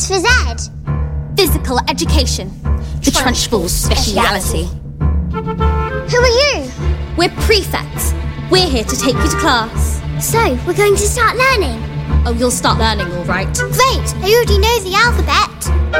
stands for Z? Physical education. The Trunchbull's speciality. Who are you? We're prefects. We're here to take you to class. So, we're going to start learning? Oh, you'll start learning, all right. Great, I already know the alphabet.